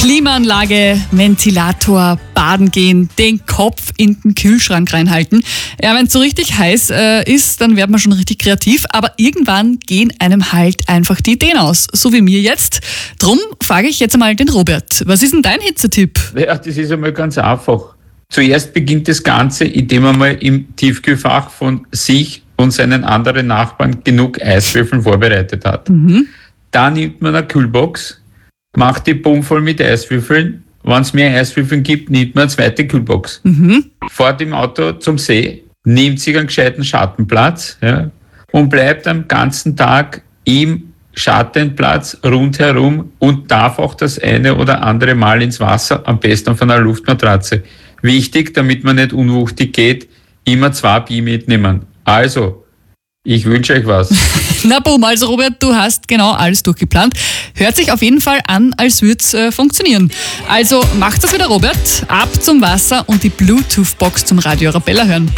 Klimaanlage, Ventilator, baden gehen, den Kopf in den Kühlschrank reinhalten. Ja, wenn es so richtig heiß ist, dann wird man schon richtig kreativ, aber irgendwann gehen einem halt einfach die Ideen aus, so wie mir jetzt. Drum frage ich jetzt einmal den Robert. Was ist denn dein Hitzetipp? Ja, das ist einmal ganz einfach. Zuerst beginnt das Ganze, indem man mal im Tiefkühlfach von sich und seinen anderen Nachbarn genug Eiswürfel vorbereitet hat. Dann nimmt man eine Kühlbox, macht die Bombe voll mit Eiswürfeln. Wenn es mehr Eiswürfeln gibt, nimmt man eine zweite Kühlbox. Fährt im Auto zum See, nimmt sich einen gescheiten Schattenplatz, ja, und bleibt am ganzen Tag im Schattenplatz rundherum und darf auch das eine oder andere Mal ins Wasser, am besten auf einer Luftmatratze. Wichtig, damit man nicht unwuchtig geht, immer 2 Bier mitnehmen. Also, ich wünsche euch was. Na boom, also Robert, du hast genau alles durchgeplant. Hört sich auf jeden Fall an, als würde es funktionieren. Also macht das wieder, Robert. Ab zum Wasser und die Bluetooth-Box zum Radio Arabella hören.